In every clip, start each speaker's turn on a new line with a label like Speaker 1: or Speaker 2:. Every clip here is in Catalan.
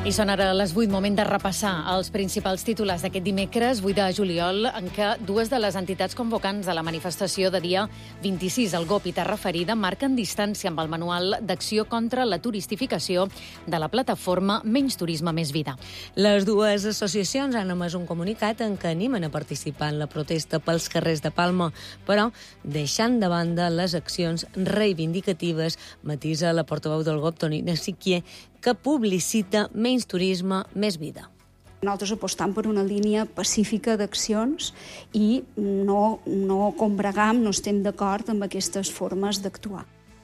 Speaker 1: I són ara les 8, moment de repassar els principals titulars d'aquest dimecres, 8 de juliol, en què dues de les entitats convocants de la manifestació de dia 26, el GOP i Terra Ferida, marquen distància amb el manual d'acció contra la turistificació de la plataforma Menys Turisme, Més Vida.
Speaker 2: Les dues associacions han emès un comunicat en què animen a participar en la protesta pels carrers de Palma, però deixant de banda les accions reivindicatives, matisa la portaveu del GOP, Tonina Siquier, que publicita Menys Turisme, Més Vida.
Speaker 3: Nosaltres apostam per una línia pacífica d'accions i no combregam, no estem d'acord amb aquestes formes d'actuar.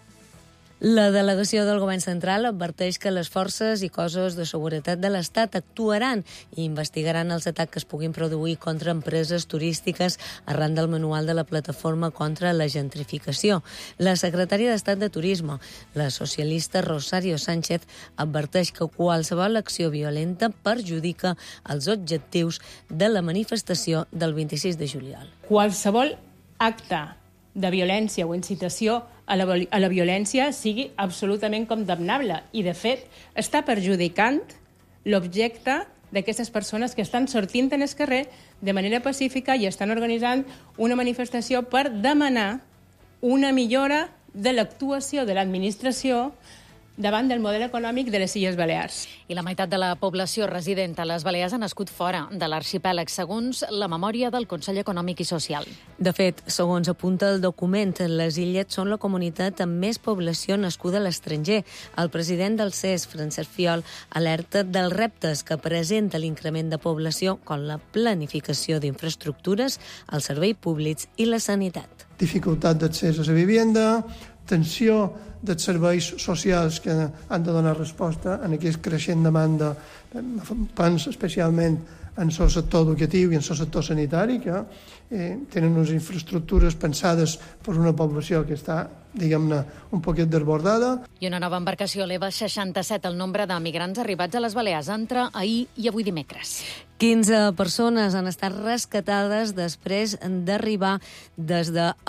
Speaker 2: La delegació del Govern Central adverteix que les forces i cossos de seguretat de l'Estat actuaran i investigaran els atacs que es puguin produir contra empreses turístiques arran del manual de la plataforma contra la gentrificació. La secretària d'Estat de Turisme, la socialista Rosario Sánchez, adverteix que qualsevol acció violenta perjudica els objectius de la manifestació del 26 de juliol.
Speaker 4: Qualsevol acte de violència o incitació a la violència sigui absolutament condemnable i, de fet, està perjudicant l'objecte d'aquestes persones que estan sortint en el carrer de manera pacífica i estan organitzant una manifestació per demanar una millora de l'actuació de l'administració davant del model econòmic de les Illes Balears.
Speaker 1: I la meitat de la població resident a les Balears ha nascut fora de l'arxipèlag, segons la memòria del Consell Econòmic i Social.
Speaker 2: De fet, segons apunta el document, les illes són la comunitat amb més població nascuda a l'estranger. El president del CES, Francesc Fiol, alerta dels reptes que presenta l'increment de població, com la planificació d'infraestructures, els serveis públics i la sanitat.
Speaker 5: Dificultat d'accés a la vivenda, tensió dels serveis socials que han de donar resposta a aquesta creixent demanda, penso especialment en el sector educatiu i en el sector sanitari, que tenen unes infraestructures pensades per una població que està, diguem-ne, un poquet desbordada.
Speaker 1: I una nova embarcació eleva 67 el nombre de migrants arribats a les Balears entre ahir i avui dimecres.
Speaker 2: 15 persones han estat rescatades després d'arribar des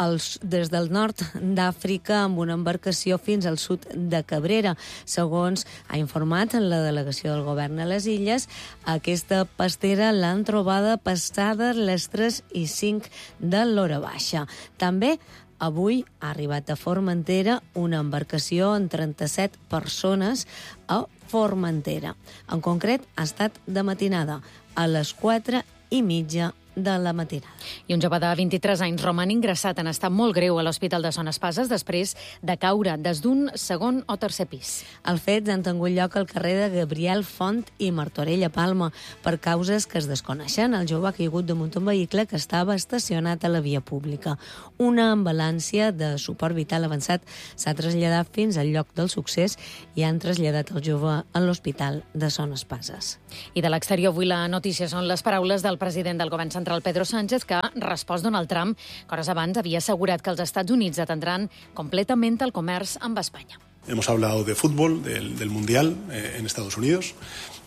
Speaker 2: del nord d'Àfrica amb una embarcació fins al sud de Cabrera. Segons ha informat la delegació del govern a les illes, aquesta pastera l'han trobada passada les 3 i 5 de l'hora baixa. També avui ha arribat a Formentera una embarcació amb 37 persones a Formentera. En concret, ha estat de matinada, a les 4:30 de la matinada.
Speaker 1: I un jove de 23 anys roman ingressat en estat molt greu a l'Hospital de Son Espases després de caure des d'un segon o tercer pis.
Speaker 2: Els fets han tingut lloc al carrer de Gabriel Font i Martorell a Palma. Per causes que es desconeixen, el jove ha caigut damunt un vehicle que estava estacionat a la via pública. Una ambulància de suport vital avançat s'ha traslladat fins al lloc del succés i han traslladat el jove a l'Hospital de Son Espases.
Speaker 1: I de l'exterior, avui la notícia són les paraules del president del Govern Central, Pedro Sánchez, que ha respost Donald Trump, que hores abans havia assegurat que els Estats Units atendran completament el comerç amb Espanya.
Speaker 6: Hemos hablado de fútbol, del Mundial en Estados Unidos,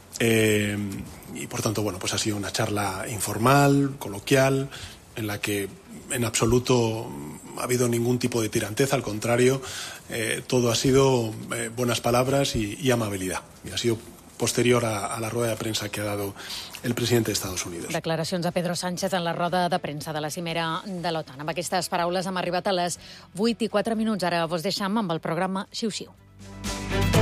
Speaker 6: y por tanto, bueno, pues ha sido una charla informal, coloquial, en la que en absoluto ha habido ningún tipo de tiranteza, al contrario, todo ha sido buenas palabras y amabilidad. Y ha sido posterior a la rueda de prensa que ha dado el presidente de Estados Unidos.
Speaker 1: Declaracions de Pedro Sánchez en la roda de premsa de la cimera de l'OTAN. Amb aquestes paraules hem arribat a les 8:04. Ara vos deixam amb el programa Xiu-Xiu.